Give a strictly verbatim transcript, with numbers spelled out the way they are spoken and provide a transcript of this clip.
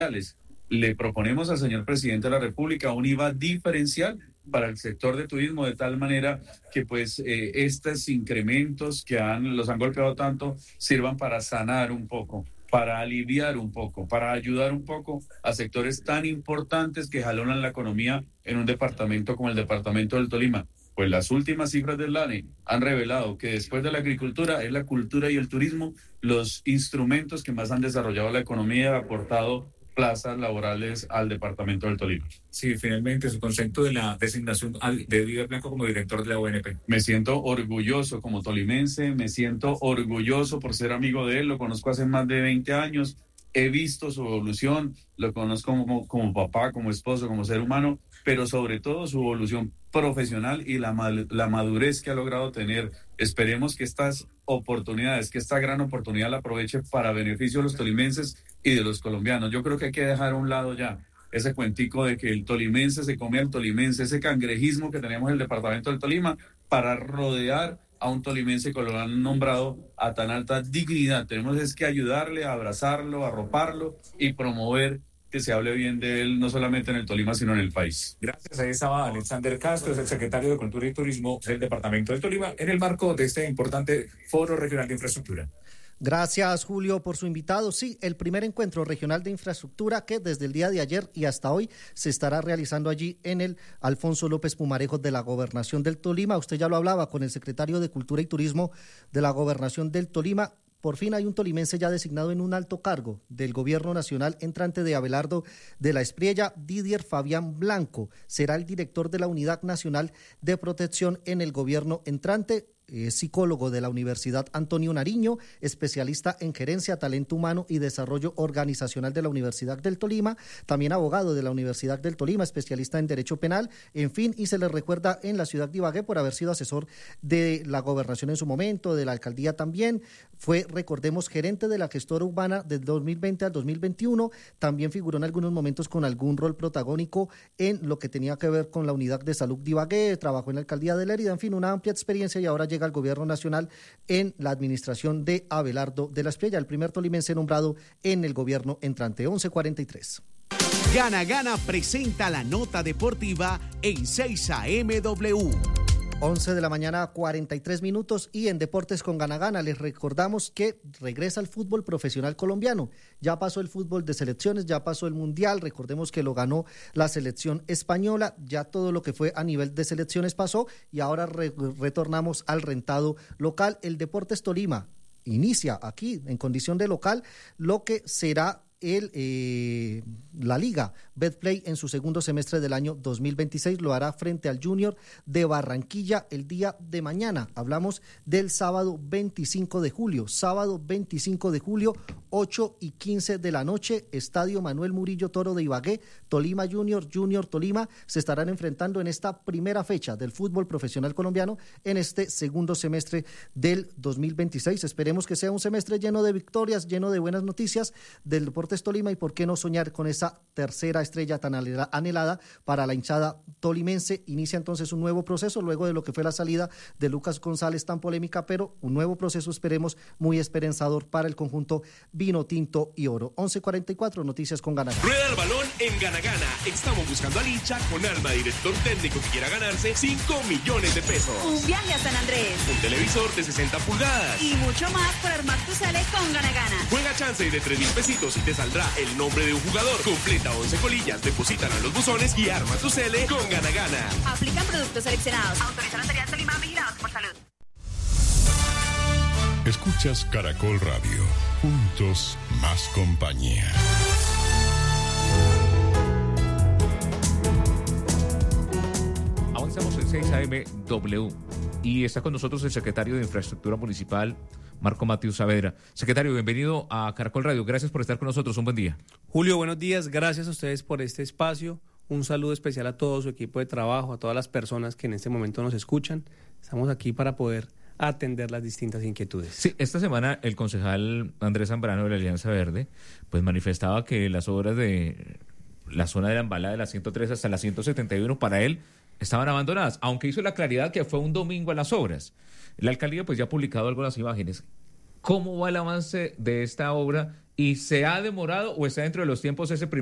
Le proponemos al señor presidente de la República un I V A diferencial para el sector de turismo, de tal manera que pues eh, estos incrementos que han, los han golpeado tanto sirvan para sanar un poco, para aliviar un poco, para ayudar un poco a sectores tan importantes que jalonan la economía en un departamento como el departamento del Tolima. Pues las últimas cifras del DANE han revelado que después de la agricultura es la cultura y el turismo los instrumentos que más han desarrollado la economía y han aportado plazas laborales al departamento del Tolima. Sí, finalmente su concepto de la designación de Díaz Blanco como director de la O N P. Me siento orgulloso como tolimense, me siento orgulloso por ser amigo de él, lo conozco hace más de veinte años, he visto su evolución, lo conozco como, como papá, como esposo, como ser humano, pero sobre todo su evolución profesional y la, la madurez que ha logrado tener. Esperemos que estas oportunidades, que esta gran oportunidad la aproveche para beneficio de los tolimenses y de los colombianos. Yo creo que hay que dejar a un lado ya ese cuentico de que el tolimense se come al tolimense, ese cangrejismo que tenemos en el departamento del Tolima para rodear a un tolimense que lo han nombrado a tan alta dignidad. Tenemos es que ayudarle, a abrazarlo, a arroparlo y promover que se hable bien de él, no solamente en el Tolima, sino en el país. Gracias. Ahí estaba Alexander Castro, es el secretario de Cultura y Turismo del departamento del Tolima, en el marco de este importante Foro Regional de Infraestructura. Gracias, Julio, por su invitado. Sí, el primer encuentro regional de infraestructura que desde el día de ayer y hasta hoy se estará realizando allí en el Alfonso López Pumarejos de la Gobernación del Tolima. Usted ya lo hablaba con el secretario de Cultura y Turismo de la Gobernación del Tolima. Por fin hay un tolimense ya designado en un alto cargo del gobierno nacional entrante de Abelardo de la Espriella. Didier Fabián Blanco será el director de la Unidad Nacional de Protección en el gobierno entrante. Es psicólogo de la Universidad Antonio Nariño, especialista en gerencia, talento humano y desarrollo organizacional de la Universidad del Tolima, también abogado de la Universidad del Tolima, especialista en derecho penal, en fin, y se le recuerda en la ciudad de Ibagué por haber sido asesor de la gobernación en su momento, de la alcaldía también. Fue, recordemos, gerente de la gestora urbana del dos mil veinte al dos mil veintiuno, también figuró en algunos momentos con algún rol protagónico en lo que tenía que ver con la unidad de salud de Ibagué, trabajó en la alcaldía de Lérida, en fin, una amplia experiencia y ahora llega al gobierno nacional en la administración de Abelardo de la Espriella, el primer tolimense nombrado en el gobierno entrante. once cuarenta y tres. Gana Gana presenta la nota deportiva en seis A M W. once de la mañana, cuarenta y tres minutos, y en Deportes con Gana Gana les recordamos que regresa el fútbol profesional colombiano. Ya pasó el fútbol de selecciones, ya pasó el Mundial, recordemos que lo ganó la selección española, ya todo lo que fue a nivel de selecciones pasó y ahora re- retornamos al rentado local. El Deportes Tolima inicia aquí en condición de local lo que será el, eh, la Liga Betplay en su segundo semestre del año dos mil veintiséis. Lo hará frente al Junior de Barranquilla el día de mañana. Hablamos del sábado veinticinco de julio. Sábado veinticinco de julio, ocho y quince de la noche, Estadio Manuel Murillo Toro de Ibagué, Tolima Junior, Junior Tolima, se estarán enfrentando en esta primera fecha del fútbol profesional colombiano en este segundo semestre del dos mil veintiséis. Esperemos que sea un semestre lleno de victorias, lleno de buenas noticias del deporte Tolima y por qué no soñar con esa tercera estrella tan anhelada para la hinchada tolimense. Inicia entonces un nuevo proceso luego de lo que fue la salida de Lucas González tan polémica, pero un nuevo proceso, esperemos, muy esperanzador para el conjunto vino tinto y oro. once cuarenta y cuatro, noticias con Gana Gana. Rueda el balón en Gana Gana. Estamos buscando al hincha con alma de director técnico que quiera ganarse cinco millones de pesos. Un viaje a San Andrés. Un televisor de sesenta pulgadas. Y mucho más por armar tu cele con Gana Gana. Juega chance de tres mil pesitos y te saldrá el nombre de un jugador. Completa once colillas, depositan a los buzones y arma tu cele con Gana Gana. Aplican productos seleccionados. Autoriza la Lotería Tolima, vigilados por salud. Escuchas Caracol Radio. Juntos más compañía. Avanzamos en seis A M W y está con nosotros el secretario de Infraestructura Municipal, Marco Matius Saavedra. Secretario, bienvenido a Caracol Radio. Gracias por estar con nosotros. Un buen día. Julio, buenos días. Gracias a ustedes por este espacio. Un saludo especial a todo su equipo de trabajo, a todas las personas que en este momento nos escuchan. Estamos aquí para poder atender las distintas inquietudes. Sí, esta semana el concejal Andrés Zambrano de la Alianza Verde pues manifestaba que las obras de la zona de la Embalada de la ciento tres hasta la ciento setenta y uno para él estaban abandonadas, aunque hizo la claridad que fue un domingo a las obras. La alcaldía pues ya ha publicado algunas imágenes. ¿Cómo va el avance de esta obra y se ha demorado o está dentro de los tiempos ese primer